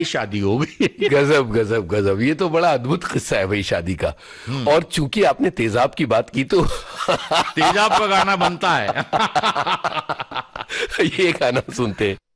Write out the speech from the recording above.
शादी हो गई। गजब गजब गजब, ये तो बड़ा अद्भुत किस्सा है भाई शादी का। और चूंकि आपने तेजाब की बात की तो तेजाब का गाना बनता है। ये गाना सुनते हैं।